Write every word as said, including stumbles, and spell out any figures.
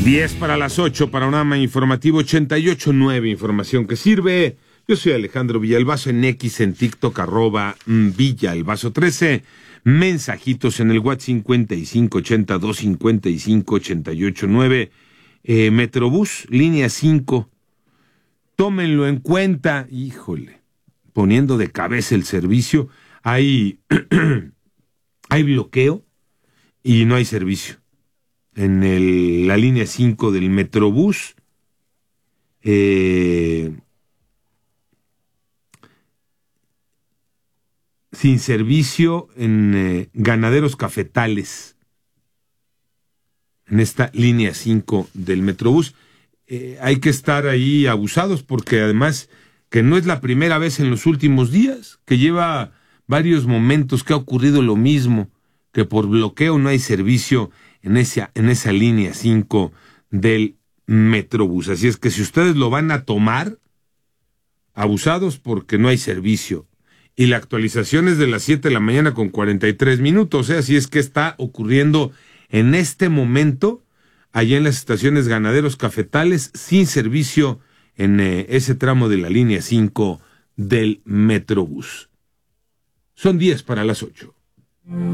diez para las ocho, Panorama Informativo ochenta y ocho punto nueve, información que sirve. Yo soy Alejandro Villalbazo, en X, en TikTok, arroba Villalbazo trece. Mensajitos en el WhatsApp cincuenta y cinco ochenta y dos cincuenta y cinco ochenta y ocho nueve. Eh, Metrobús, línea cinco. Tómenlo en cuenta. Híjole, poniendo de cabeza el servicio. Hay, hay bloqueo y no hay servicio. En el, la línea cinco del Metrobús, eh, sin servicio en eh, Ganaderos Cafetales, en esta línea cinco del Metrobús. Eh, hay que estar ahí abusados porque además que no es la primera vez en los últimos días, que lleva varios momentos que ha ocurrido lo mismo, que por bloqueo no hay servicio en esa, en esa línea cinco del Metrobús. Así es que si ustedes lo van a tomar, abusados porque no hay servicio. Y la actualización es de las siete de la mañana con cuarenta y tres minutos. O sea, así es que está ocurriendo en este momento, allá en las estaciones Ganaderos Cafetales, sin servicio en eh, ese tramo de la línea cinco del Metrobús. Son diez para las ocho.